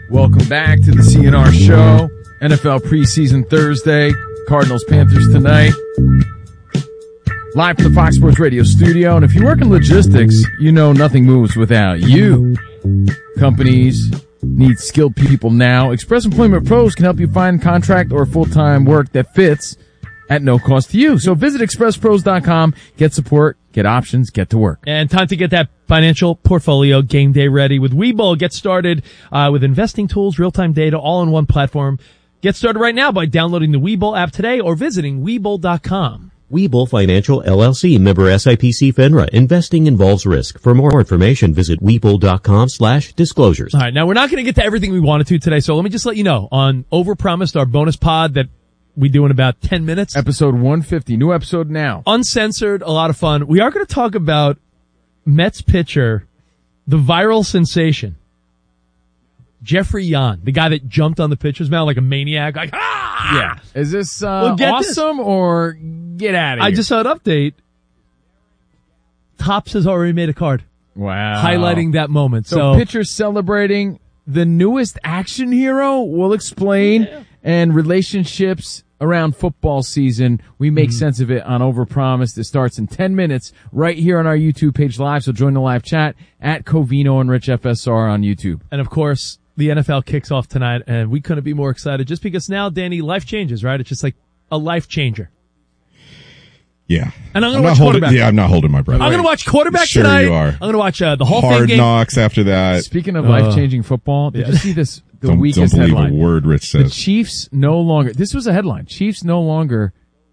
Welcome back to the CNR Show. NFL preseason Thursday. Cardinals-Panthers tonight. Live from the Fox Sports Radio studio. And if you work in logistics, you know nothing moves without you. Companies need skilled people now. Express Employment Pros can help you find contract or full-time work that fits at no cost to you. So visit expresspros.com, get support, get options, get to work. And time to get that financial portfolio game day ready with Webull. Get started with investing tools, real-time data, all in one platform. Get started right now by downloading the Webull app today or visiting Webull.com. Webull Financial LLC, member SIPC FINRA. Investing involves risk. For more information, visit Webull.com/disclosures. All right, now we're not going to get to everything we wanted to today, so let me just let you know on Overpromised, our bonus pod that we do in about 10 minutes. Episode 150, new episode now. Uncensored, a lot of fun. We are going to talk about Mets pitcher, the viral sensation, Jeffrey Yan, the guy that jumped on the pitcher's mound like a maniac. Like, ah! Yeah. Is this awesome or get out of here? I just saw an update. Topps has already made a card. Wow. Highlighting that moment. So pitchers celebrating the newest action hero. We'll explain. Yeah. And relationships around football season. We make sense of it on Overpromised. It starts in 10 minutes right here on our YouTube page live. So join the live chat at Covino and Rich FSR on YouTube. And of course, the NFL kicks off tonight, and we couldn't be more excited just because now, Danny, life changes, right? It's just like a life changer. Yeah. And I'm going to watch quarterback. Yeah, I'm not holding my breath. I'm going to watch quarterback sure tonight. You are. I'm going to watch the Hall of Fame Hard game. Knocks after that. Speaking of life-changing football, did you see this? The weakest don't believe headline. A word Rich says. The Chiefs no longer, this was a headline, Chiefs no longer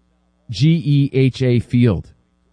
GEHA Field.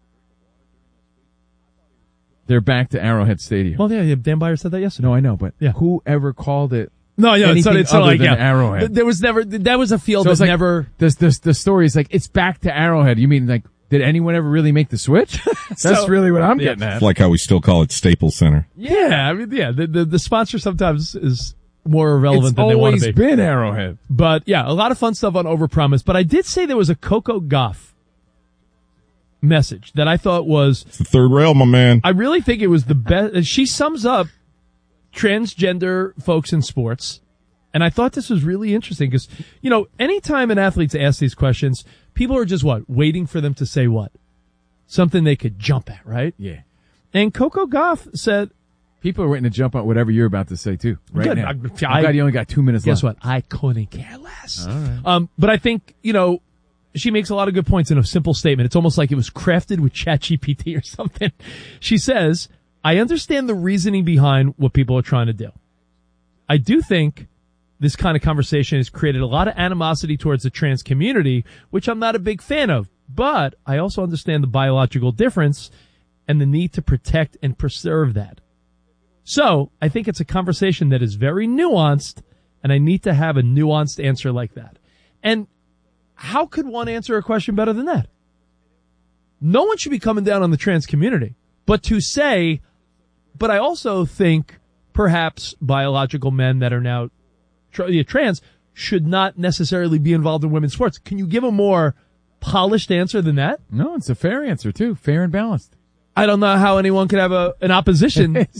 They're back to Arrowhead Stadium. Well, yeah, Dan Beyer said that yesterday. No, I know, but whoever called it No, it's not like Arrowhead. There was never, that was a field so that never. The story is like, it's back to Arrowhead. You mean like, did anyone ever really make the switch? That's really what I'm getting at. It's like how we still call it Staples Center. Yeah, I mean, yeah, the sponsor sometimes is more irrelevant than they want to be. It's always been Arrowhead. But yeah, a lot of fun stuff on Overpromised. But I did say there was a Coco Gauff message that I thought was... It's the third rail, my man. I really think it was the best. She sums up transgender folks in sports. And I thought this was really interesting because, you know, anytime an athlete's asked these questions, people are just waiting for them to say what? Something they could jump at, right? Yeah. And Coco Gauff said... People are waiting to jump on whatever you're about to say, too, right good. now. I'm glad you only got 2 minutes left. Guess what? I couldn't care less. All right. But I think, you know, she makes a lot of good points in a simple statement. It's almost like it was crafted with ChatGPT or something. She says, I understand the reasoning behind what people are trying to do. I do think this kind of conversation has created a lot of animosity towards the trans community, which I'm not a big fan of. But I also understand the biological difference and the need to protect and preserve that. So I think it's a conversation that is very nuanced, and I need to have a nuanced answer like that. And how could one answer a question better than that? No one should be coming down on the trans community, but to say, but I also think perhaps biological men that are now trans should not necessarily be involved in women's sports. Can you give a more polished answer than that? No, it's a fair answer, too. Fair and balanced. I don't know how anyone could have an opposition